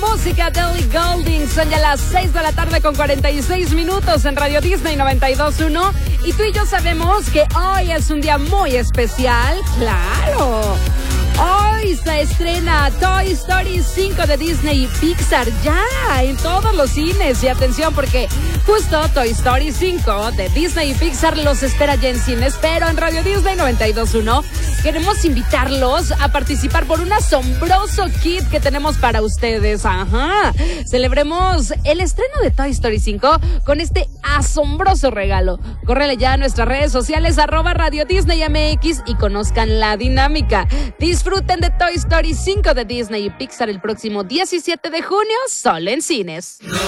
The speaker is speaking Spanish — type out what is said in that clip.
música de Ellie Goulding. Son ya las 6 de la tarde con 46 minutos en Radio Disney 92.1. Y tú y yo sabemos que hoy es un día muy especial. ¡Claro! Hoy se estrena Toy Story 5 de Disney y Pixar ya en todos los cines. Y atención porque justo Toy Story 5 de Disney y Pixar los espera ya en cines, pero en Radio Disney 92.1 queremos invitarlos a participar por un asombroso kit que tenemos para ustedes. Ajá. Celebremos el estreno de Toy Story 5 con este asombroso regalo. Córrele ya a nuestras redes sociales @Radio Disney MX y conozcan la dinámica. Disfruten de Toy Story 5 de Disney y Pixar el próximo 17 de junio, solo en cines.